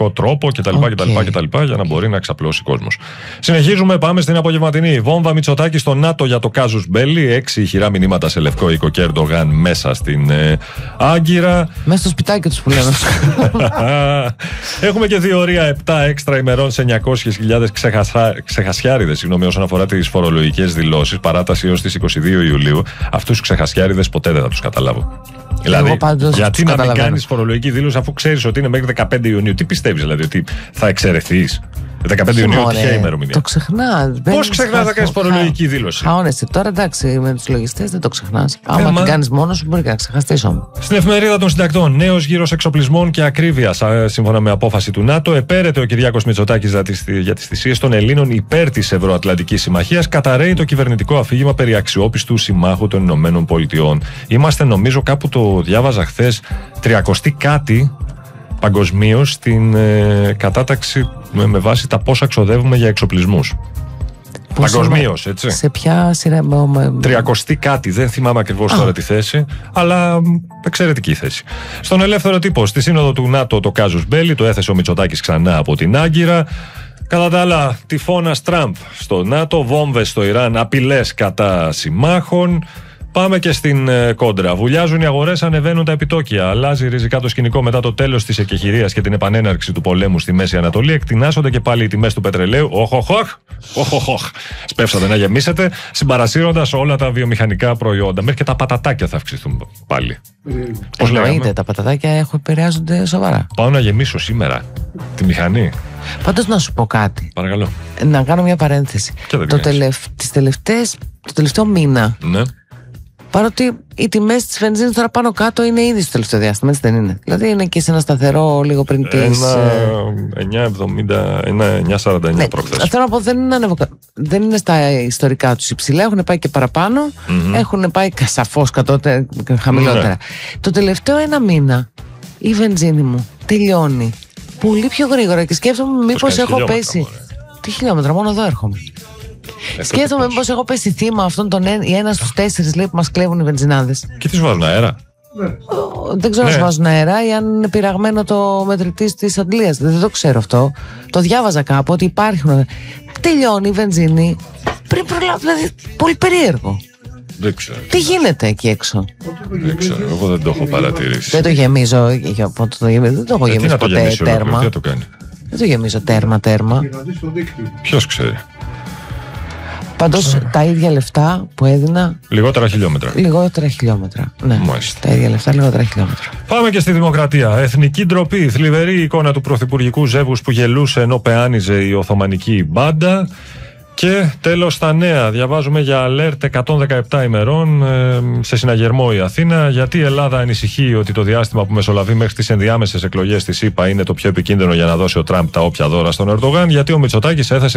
δημοκρατικό τρόπο κτλ. Για να μπορεί να εξαπλώσει κόσμος. Συνεχίζουμε, πάμε στην απογευματινή. Βόμβα Μητσοτάκη στο ΝΑΤΟ για το κάζους μπέλι. 6 ηχηρά μηνύματα σε Λευκό Οίκο και Ερντογάν μέσα στην Άγκυρα. Μέσα στο σπιτάκι τους που λέμε. Έχουμε και διορία 7 έξτρα ημερών σε 900.000 ξεχασιάριδες, όσον αφορά τις φορολογικές δηλώσεις. Παράταση έως τις 22 Ιουλίου. Αυτούς τους ξεχασιάριδες ποτέ δεν θα τους καταλάβω. Δηλαδή, γιατί να μην κάνεις φορολογική δήλωση αφού ξέρεις ότι είναι μέχρι 15 Ιουνίου? Τι πιστεύεις, δηλαδή, ότι θα εξαιρεθείς? 15 Ιουνίου, τυχαία ημερομηνία. Το ξεχνάς. Πώς ξεχνάς να κάνεις φορολογική δήλωση? Χαώνεσαι. Τώρα εντάξει, με τους λογιστές δεν το ξεχνάς. Άμα την κάνεις μόνος σου, μπορεί και να ξεχαστείς όμως. Στην εφημερίδα των συντακτών, νέος γύρος εξοπλισμών και ακρίβειας. Σύμφωνα με απόφαση του ΝΑΤΟ, επέρεται ο Κυριάκος Μητσοτάκης για τις θυσίες των Ελλήνων υπέρ της Ευρωατλαντικής Συμμαχίας. Καταρρέει το κυβερνητικό αφήγημα περί αξιόπιστου συμμάχου των Ηνωμένων Πολιτειών. Είμαστε, νομίζω, κάπου το διάβαζα χθες, 30 κάτι παγκοσμίως στην κατάταξη με βάση τα πόσα ξοδεύουμε για εξοπλισμούς. Παγκοσμίως, έτσι. Σε ποια σειρά? 30 κάτι, δεν θυμάμαι ακριβώς τώρα τη θέση, αλλά εξαιρετική θέση. Στον Ελεύθερο Τύπο, στη σύνοδο του ΝΑΤΟ το κάζους μπέλι, το έθεσε ο Μητσοτάκης ξανά από την Άγκυρα. Κατά τα άλλα, τυφώνας Τραμπ στο ΝΑΤΟ, βόμβες στο Ιράν, απειλές κατά συμμάχων. Πάμε και στην κόντρα. Βουλιάζουν οι αγορές, ανεβαίνουν τα επιτόκια. Αλλάζει ριζικά το σκηνικό μετά το τέλος της εκεχηρίας και την επανέναρξη του πολέμου στη Μέση Ανατολή. Εκτινάσσονται και πάλι οι τιμές του πετρελαίου. Οχοχοχ. Σπεύσατε να γεμίσετε, συμπαρασύροντας όλα τα βιομηχανικά προϊόντα. Μέχρι και τα πατατάκια θα αυξηθούν πάλι. Πώς λέγαμε? Τα πατατάκια επηρεάζονται σοβαρά. Πάω να γεμίσω σήμερα τη μηχανή. Πάντως να σου πω κάτι. Παρακαλώ. Να κάνω μια παρένθεση. Το τελευταίο μήνα. Ναι. Παρότι οι τιμές της βενζίνης τώρα πάνω κάτω είναι ήδη στο τελευταίο διάστημα, έτσι δεν είναι? Δηλαδή είναι και σε ένα σταθερό λίγο πριν τις... 9,49 προχθές. Θέλω να πω, δεν είναι στα ιστορικά τους υψηλά, έχουν πάει και παραπάνω, έχουν πάει σαφώς χαμηλότερα. Το τελευταίο ένα μήνα η βενζίνη μου τελειώνει πολύ πιο γρήγορα και σκέφτομαι μήπως έχω πέσει... Τι χιλιόμετρα, μόνο εδώ έρχομαι. Σκέφτομαι μήπως έχω πέσει θύμα αυτόν τον ένα στους 4 λέει, που μας κλέβουν οι βενζινάδες. Και τι σου βάζουν, αέρα? Δεν ξέρω αν σου βάζουν αέρα ή αν είναι πειραγμένο το μετρητής της Αγγλίας. Δεν το ξέρω αυτό. Το διάβαζα κάπου ότι υπάρχουν. Τελειώνει η βενζίνη πριν προλάβει. Δηλαδή, πολύ περίεργο. Δεν ξέρω. Τι γίνεται εκεί έξω? Δεν ξέρω, εγώ δεν το έχω παρατηρήσει. Δεν το γεμίζω. Δεν το έχω γεμίσει ποτέ τέρμα. Δεν το κάνει. Δεν το γεμίζω τέρμα. Ποιος ξέρει. Πάντως τα ίδια λεφτά που έδινα. Λιγότερα χιλιόμετρα. Ναι. Μάλιστα. Τα ίδια λεφτά, λιγότερα χιλιόμετρα. Πάμε και στη Δημοκρατία. Εθνική ντροπή. Θλιβερή εικόνα του πρωθυπουργικού ζεύγους που γελούσε ενώ πεάνιζε η Οθωμανική μπάντα. Και τέλος στα νέα. Διαβάζουμε για alert 117 ημερών σε συναγερμό η Αθήνα. Γιατί η Ελλάδα ανησυχεί ότι το διάστημα που μεσολαβεί μέχρι τις ενδιάμεσες εκλογές της ΗΠΑ είναι το πιο επικίνδυνο για να δώσει ο Τραμπ τα όποια δώρα στον Ερντογάν. Γιατί ο Μητσοτάκης έθεσε